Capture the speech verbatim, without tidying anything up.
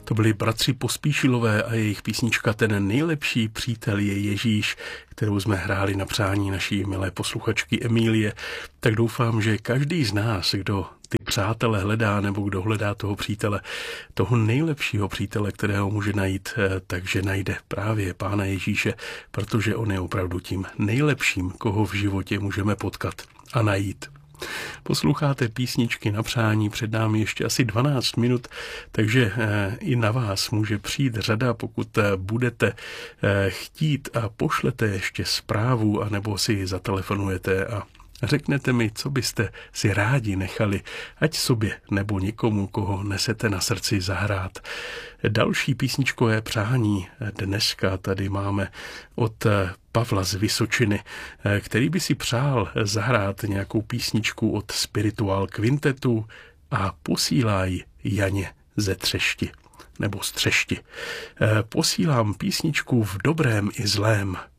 To byli bratři Pospíšilové a jejich písnička Ten nejlepší přítel je Ježíš, kterou jsme hráli na přání naší milé posluchačky Emílie. Tak doufám, že každý z nás, kdo ty přátele hledá nebo kdo hledá toho přítele, toho nejlepšího přítele, kterého může najít, takže najde právě Pána Ježíše, protože on je opravdu tím nejlepším, koho v životě můžeme potkat a najít. Posloucháte písničky na přání, před námi ještě asi dvanáct minut, takže i na vás může přijít řada, pokud budete chtít a pošlete ještě zprávu, anebo si zatelefonujete a řeknete mi, co byste si rádi nechali, ať sobě nebo někomu, koho nesete na srdci, zahrát. Další písničkové přání dneska tady máme od Pavla z Vysočiny, který by si přál zahrát nějakou písničku od Spiritual Quintetu a posílá ji Janě ze Třešti nebo z Třešti. Posílám písničku v dobrém i zlém.